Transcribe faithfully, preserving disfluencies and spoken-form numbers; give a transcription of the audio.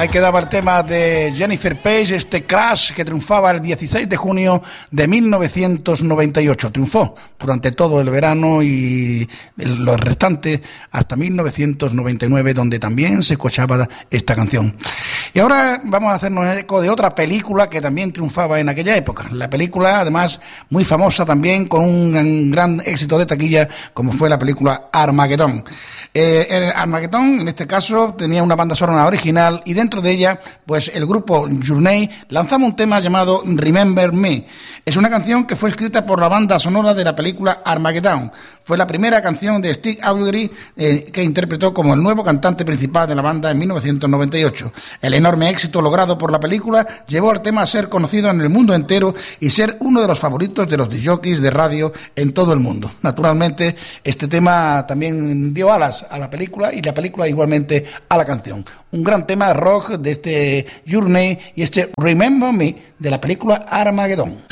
Ahí quedaba el tema de Jennifer Page, este Crash que triunfaba el dieciséis de junio de mil novecientos noventa y ocho. Triunfó durante todo el verano y lo restante hasta mil novecientos noventa y nueve, donde también se escuchaba esta canción. Y ahora vamos a hacernos eco de otra película que también triunfaba en aquella época. La película, además, muy famosa también, con un gran éxito de taquilla, como fue la película Armageddon. Eh, el Armageddon, en este caso, tenía una banda sonora original y dentro de ella, pues el grupo Journey lanzaba un tema llamado Remember Me. Es una canción que fue escrita por la banda sonora de la película Armageddon. Fue la primera canción de Steve Augeri eh, que interpretó como el nuevo cantante principal de la banda en mil novecientos noventa y ocho. El enorme éxito logrado por la película llevó al tema a ser conocido en el mundo entero y ser uno de los favoritos de los discjockeys de radio en todo el mundo. Naturalmente, este tema también dio alas a la película y la película igualmente a la canción. Un gran tema rock de este Journey y este Remember Me de la película Armageddon.